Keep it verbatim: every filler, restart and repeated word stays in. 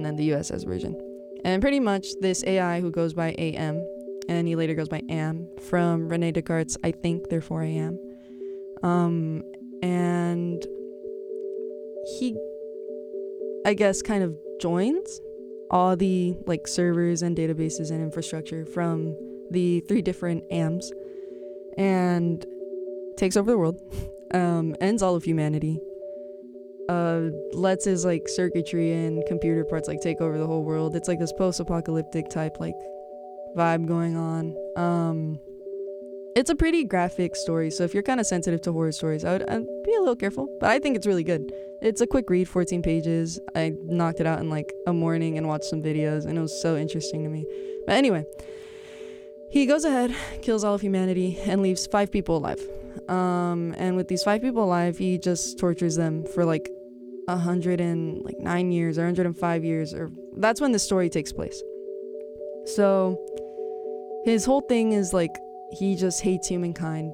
and then the U S S version. And pretty much this A I who goes by A M, and he later goes by Am, from Rene Descartes' I think therefore I am. Um, and he, I guess, kind of joins all the like servers and databases and infrastructure from the three different A Ms and takes over the world, um, ends all of humanity, uh, lets his like circuitry and computer parts like take over the whole world. It's like this post-apocalyptic type like vibe going on. Um, it's a pretty graphic story, so if you're kind of sensitive to horror stories, I would I'd be a little careful, but I think it's really good. It's a quick read, fourteen pages. I knocked it out in like a morning and watched some videos, and it was so interesting to me. But anyway, he goes ahead, kills all of humanity, and leaves five people alive. Um, and with these five people alive, he just tortures them for like a hundred and like nine years or a hundred and five years, or that's when the story takes place. So his whole thing is like he just hates humankind